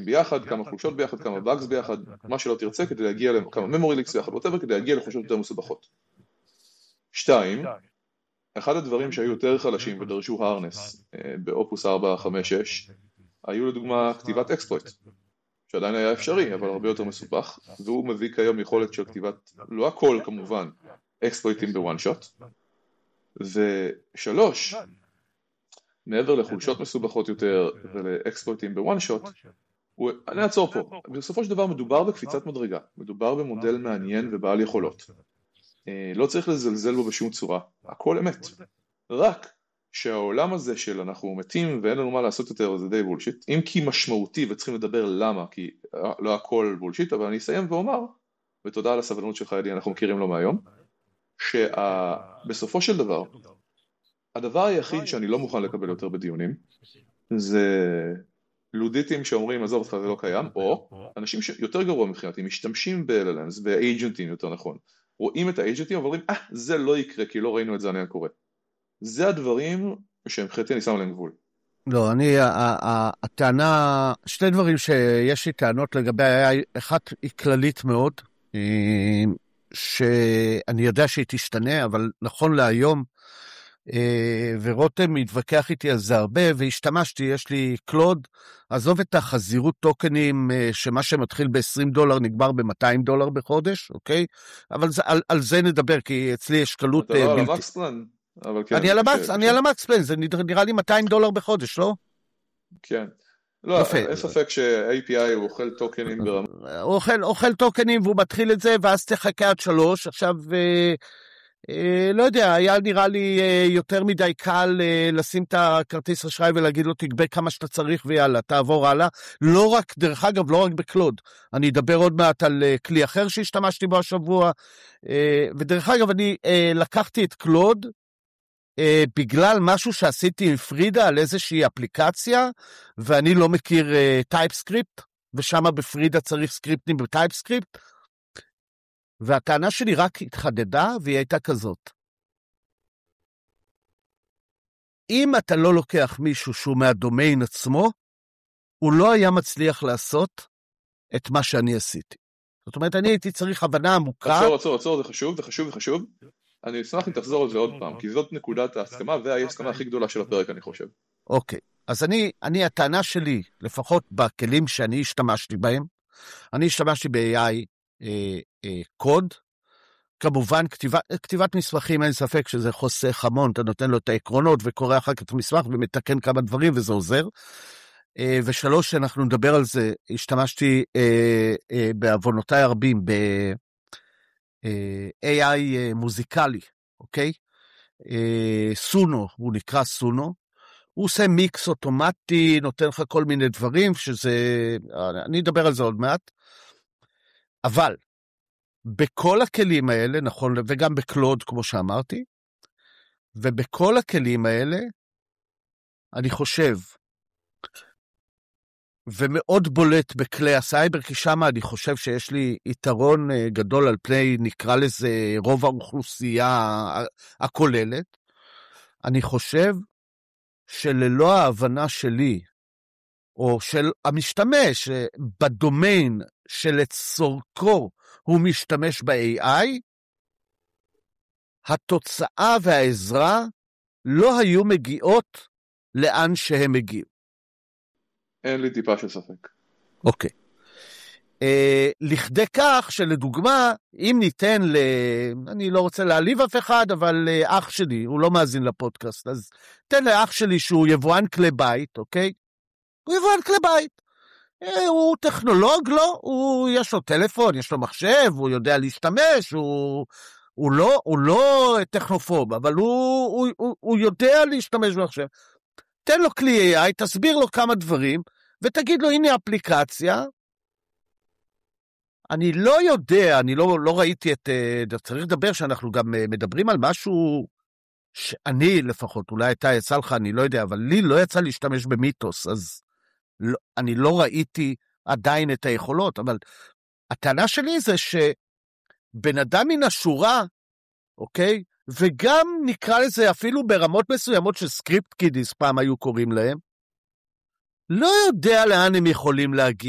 אקספלויטים ביחד, כמה חולשות ביחד, כמה באגס ביחד, מה שלא תרצה כדי להגיע כמה memory leaks ביחד, whatever, כדי להגיע לחולשות יותר מסובכות. 2, אחד הדברים שהיו יותר חלשים ודרשו הרנס באופוס 4, 5, 6, היו לדוגמה כתיבת אקספלויט, שעדיין היה אפשרי, אבל הרבה יותר מסובך, והוא מביא כיום יכולת של כתיבת, לא הכל כמובן, אקספלויטים בוואן שוט. ו3, מעבר לחולשות מסובכות יותר ולאקספלויטים בוואן שוט, אני אעצור פה. בסופו של דבר מדובר בקפיצת מדרגה, מדובר במודל מעניין ובעל יכולות. לא צריך לזלזל בו בשום צורה, הכל אמת. רק שהעולם הזה של אנחנו מתים ואין לנו מה לעשות יותר זה די בולשיט, אם כי משמעותי וצריכים לדבר למה, כי לא הכל בולשיט, אבל אני אסיים ואומר, ותודה על הסבלנות שלך ידי, אנחנו מכירים לו מהיום, שבסופו של דבר, הדבר היחיד שאני לא מוכן לקבל יותר בדיונים, זה לודיטים שאומרים, עזוב אותך זה לא קיים, או אנשים שיותר גרוע מבחינתי, משתמשים ב-LLMs, באג'נטים יותר נכון, רואים את האג'נטים ואומרים, זה לא יקרה, כי לא ראינו את זה עניין קורה. זה הדברים שמבחינתי אני שם עליהם גבול. לא, הטענה, שני דברים שיש לי טענות לגבי, אחת היא כללית מאוד, שאני יודע שהיא תשתנה, אבל נכון להיום, ורותם מתווכח איתי על זה הרבה, והשתמשתי, יש לי קלוד, עזוב את החזירות טוקנים, שמה שמתחיל $20 נגמר $200 בחודש, אוקיי? אבל על זה נדבר, כי אצלי יש קלות בלתי. אתה לא על המקספלן? אני על המקספלן, זה נראה לי $200 בחודש, לא? כן. לא, אין ספק ש-API הוא אוכל טוקנים ברמה. אוכל טוקנים, והוא מתחיל את זה, ואז תחכה עד 3, עכשיו... לא יודע, היה נראה לי יותר מדי קל לשים את הכרטיס אשראי ולהגיד לו תגבה כמה שאתה צריך ויאללה, תעבור הלאה. לא רק, דרך אגב, לא רק בקלוד. אני אדבר עוד מעט על כלי אחר שהשתמשתי בו השבוע, ודרך אגב, אני לקחתי את קלוד בגלל משהו שעשיתי עם פרידה על איזושהי אפליקציה, ואני לא מכיר טייפסקריפט, ושם בפרידה צריך סקריפטים בטייפסקריפט, והטענה שלי רק התחדדה, והיא הייתה כזאת. אם אתה לא לוקח מישהו שהוא מהדומיין עצמו, הוא לא היה מצליח לעשות את מה שאני עשיתי. זאת אומרת, אני הייתי צריך הבנה עמוקה. עצור, זה חשוב. אני אשמח אם תחזור על זה עוד פעם, כי זאת נקודת ההסכמה, וההסכמה הכי גדולה של הפרק, אני חושב. אוקיי, אז הטענה שלי, לפחות בכלים שאני השתמשתי בהם, אני השתמשתי ב-AI, קוד, כמובן כתיבת מסמכים אין ספק שזה חוסך המון, אתה נותן לו את העקרונות וקורא אחר כך את המסמך ומתקן כמה דברים וזה עוזר. ו3 שאנחנו נדבר על זה, השתמשתי בעוונותיי הרבים ב-AI מוזיקלי, אוקיי? סונו, הוא נקרא סונו, הוא עושה מיקס אוטומטי, נותן לך כל מיני דברים, שזה, אני אדבר על זה עוד מעט, אבל בכל הכלים האלה, נכון, וגם בקלוד, כמו שאמרתי, ובכל הכלים האלה, אני חושב, ומאוד בולט בכלי הסייבר, כי שם אני חושב שיש לי יתרון גדול על פני, נקרא לזה, רוב האוכלוסייה הכוללת, אני חושב שללא ההבנה שלי, או של המשתמש בדומיין שלצורכו הוא משתמש ב-AI, התוצאה והעזרה לא היו מגיעות לאן שהם מגיעים. אין לי טיפה של ספק. אוקיי. לכדי כך שלדוגמה, אם ניתן אני לא רוצה להעליב אף אחד, אבל אח שלי, הוא לא מאזין לפודקאסט, אז תן לאח שלי שהוא יבואן כלי בית, אוקיי? הוא יבואן כלי בית. הוא טכנולוג, לא? יש לו טלפון, יש לו מחשב, הוא יודע להשתמש, הוא לא טכנופוב, אבל הוא יודע להשתמש במחשב. תן לו כלי AI, תסביר לו כמה דברים, ותגיד לו, הנה אפליקציה. אני לא יודע, אני לא ראיתי צריך לדבר שאנחנו גם מדברים על משהו שאני לפחות, אולי אתה יצא לך, אני לא יודע, אבל לי לא יצא להשתמש במיתוס, אז אני לא ראיתי עדיין את היכולות, אבל הטענה שלי זה שבן אדם מן השורה, אוקיי, וגם נקרא לזה אפילו ברמות מסוימות של סקריפט קידיס, פעם היו קוראים להם, לא יודע לאן הם יכולים להגיע.